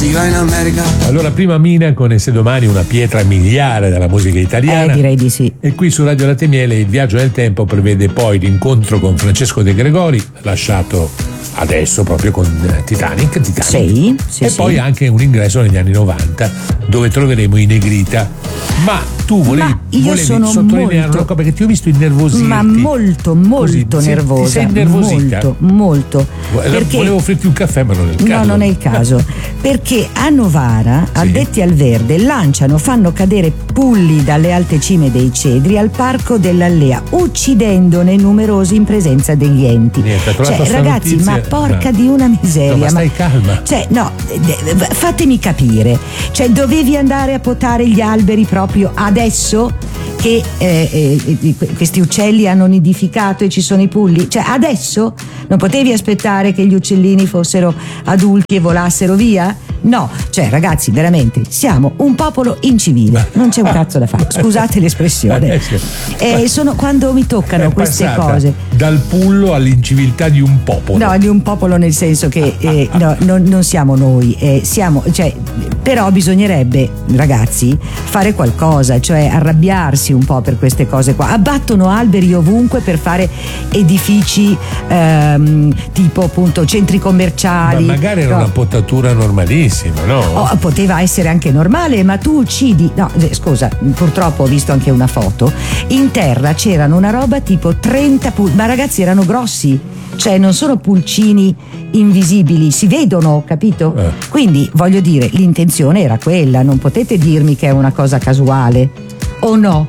viva in America. Allora, prima Mina con E se domani, una pietra miliare della musica italiana. Direi di sì. E qui su Radio Latte e Miele il viaggio nel tempo prevede poi l'incontro con Francesco De Gregori, lasciato adesso proprio con Titanic. Sì, e poi anche un ingresso negli anni 90 dove troveremo i Negrita. Ma tu volevi sottolineare una cosa, perché ti ho visto innervosirti. Ma molto nervosa. Ti sei innervosita? Molto. Perché volevo offrirti un caffè, ma non è il caso. No, non è il caso. Perché a Novara, addetti al verde, fanno cadere pulli dalle alte cime dei cedri al parco dell'Allea, uccidendone numerosi in presenza degli enti. Niente, ragazzi, notizia, ma porca di una miseria. No, ma stai calma. Fatemi capire. Dovevi andare a potare gli alberi proprio adesso che questi uccelli hanno nidificato e ci sono i pulli? Adesso? Non potevi aspettare che gli uccellini fossero adulti e volassero via? No, ragazzi, veramente siamo un popolo incivile, non c'è un cazzo da fare, scusate l'espressione. Sono quando mi toccano queste cose. Dal pullo all'inciviltà di un popolo. No, di un popolo nel senso che non siamo noi, però bisognerebbe, ragazzi, fare qualcosa, arrabbiarsi un po' per queste cose qua. Abbattono alberi ovunque per fare edifici tipo appunto centri commerciali. Ma magari era una potatura normalissima, no? Poteva essere anche normale, ma tu uccidi. No, scusa, purtroppo ho visto anche una foto. In terra c'erano una roba tipo 30 ma ragazzi erano grossi. Non sono pulcini invisibili, si vedono, capito? Quindi voglio dire, l'intenzione era quella, non potete dirmi che è una cosa casuale, o no?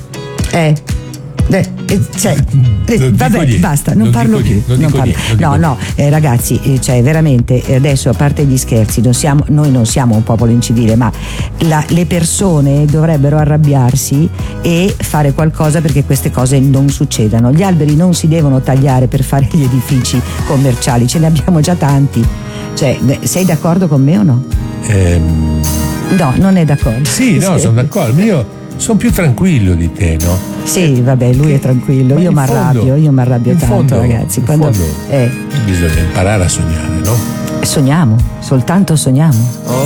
Vabbè, basta, non parlo più. Ragazzi, veramente, adesso, a parte gli scherzi, noi non siamo un popolo incivile, ma le persone dovrebbero arrabbiarsi e fare qualcosa perché queste cose non succedano. Gli alberi non si devono tagliare per fare gli edifici commerciali, ce ne abbiamo già tanti. Sei d'accordo con me o no? No, non è d'accordo. Sì, no, sono d'accordo. Io sono più tranquillo di te, no? Sì, vabbè, lui è tranquillo, io mi arrabbio tanto, ragazzi. Bisogna imparare a sognare, no? Sogniamo, soltanto sogniamo.